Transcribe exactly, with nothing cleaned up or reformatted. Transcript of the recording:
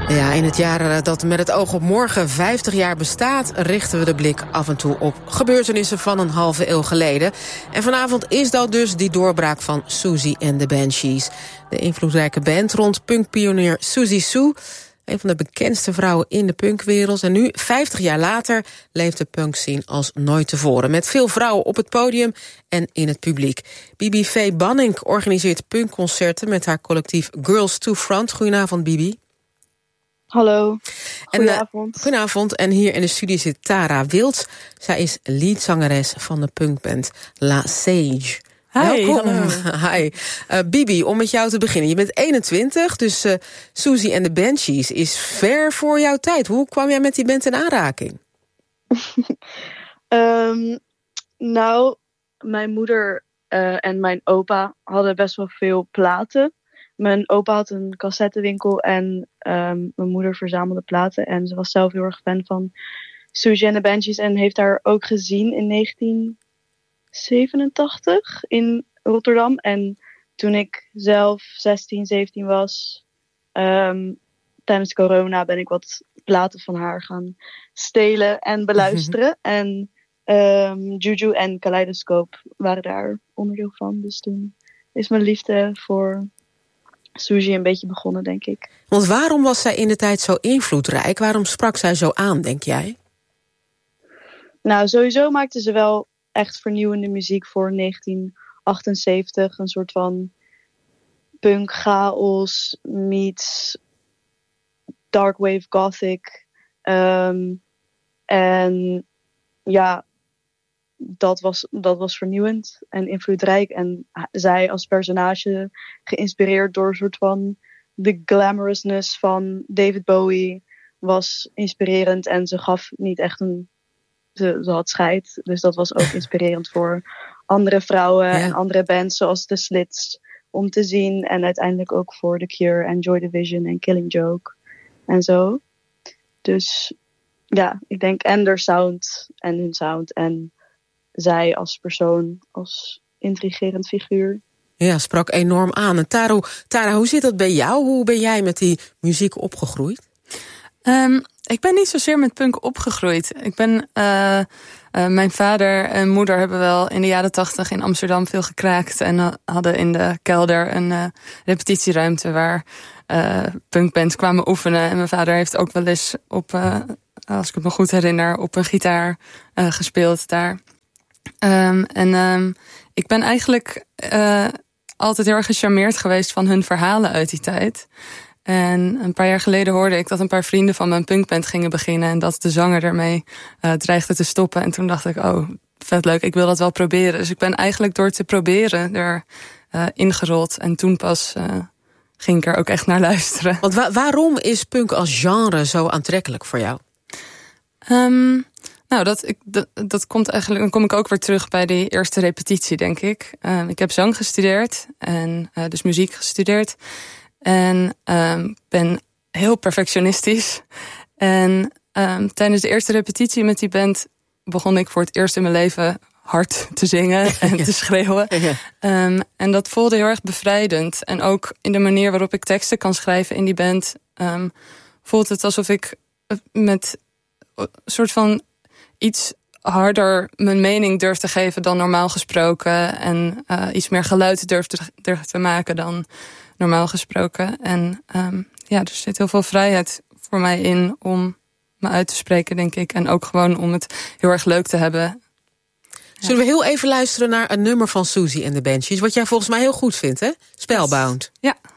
Ja, in het jaar dat met het oog op morgen vijftig jaar bestaat, richten we de blik af en toe op gebeurtenissen van een halve eeuw geleden. En vanavond is dat dus die doorbraak van Siouxsie and the Banshees. De invloedrijke band rond punkpionier Siouxsie Sioux, een van de bekendste vrouwen in de punkwereld. En nu, vijftig jaar later, leeft de punkscene als nooit tevoren. Met veel vrouwen op het podium en in het publiek. Bibi V. Banning organiseert punkconcerten met haar collectief Girls to Front. Goedenavond, Bibi. Hallo, goedenavond. En, uh, goedenavond. En hier in de studio zit Tara Wilds. Zij is leadzangeres van de punkband La Sage. Hi, welkom. hallo. Hi. Uh, Bibi, om met jou te beginnen. Je bent eenentwintig, dus uh, Siouxsie and the Banshees is ver voor jouw tijd. Hoe kwam jij met die band in aanraking? um, nou, mijn moeder uh, en mijn opa hadden best wel veel platen. Mijn opa had een cassettewinkel en um, mijn moeder verzamelde platen. En ze was zelf heel erg fan van Siouxsie and the Banshees en heeft haar ook gezien in negentien zevenentachtig in Rotterdam. En toen ik zelf zestien, zeventien was, um, tijdens corona ben ik wat platen van haar gaan stelen en beluisteren. En um, Juju en Kaleidoscope waren daar onderdeel van. Dus toen is mijn liefde voor Siouxsie een beetje begonnen, denk ik. Want waarom was zij in de tijd zo invloedrijk? Waarom sprak zij zo aan, denk jij? Nou, sowieso maakte ze wel echt vernieuwende muziek voor negentien achtenzeventig. Een soort van punk chaos meets dark wave gothic. Um, en ja, dat was, dat was vernieuwend en invloedrijk. En zij als personage, geïnspireerd door een soort van de glamorousness van David Bowie, was inspirerend. En ze gaf niet echt een... Ze, ze had scheid, dus dat was ook inspirerend voor andere vrouwen ja. en andere bands zoals The Slits om te zien. En uiteindelijk ook voor The Cure en Joy Division en Killing Joke en zo. Dus ja, ik denk en their sound en hun sound en zij als persoon, als intrigerend figuur. Ja, sprak enorm aan. En Tara, Tara, hoe zit dat bij jou? Hoe ben jij met die muziek opgegroeid? Um, ik ben niet zozeer met punk opgegroeid. Ik ben, uh, uh, mijn vader en moeder hebben wel in de jaren tachtig in Amsterdam veel gekraakt. En uh, hadden in de kelder een uh, repetitieruimte waar uh, punkbands kwamen oefenen. En mijn vader heeft ook wel eens op, uh, als ik het me goed herinner, op een gitaar uh, gespeeld daar. Um, en um, ik ben eigenlijk uh, altijd heel erg gecharmeerd geweest van hun verhalen uit die tijd. En een paar jaar geleden hoorde ik dat een paar vrienden van mijn punkband gingen beginnen en dat de zanger ermee uh, dreigde te stoppen. En toen dacht ik, oh, vet leuk, ik wil dat wel proberen. Dus ik ben eigenlijk door te proberen er uh, ingerold. En toen pas uh, ging ik er ook echt naar luisteren. Want wa- waarom is punk als genre zo aantrekkelijk voor jou? Um, nou, dat, ik, dat, dat komt eigenlijk, dan kom ik ook weer terug bij die eerste repetitie, denk ik. Uh, ik heb zang gestudeerd en uh, dus muziek gestudeerd. En um, ben heel perfectionistisch. En um, tijdens de eerste repetitie met die band begon ik voor het eerst in mijn leven hard te zingen en te schreeuwen. Um, en dat voelde heel erg bevrijdend. En ook in de manier waarop ik teksten kan schrijven in die band um, voelt het alsof ik met een soort van iets harder mijn mening durf te geven dan normaal gesproken. En uh, iets meer geluid durf te, durf te maken dan normaal gesproken. En um, ja, er zit heel veel vrijheid voor mij in om me uit te spreken, denk ik. En ook gewoon om het heel erg leuk te hebben. Zullen we heel even luisteren naar een nummer van Siouxsie and the Banshees, wat jij volgens mij heel goed vindt, hè? Spellbound. Ja.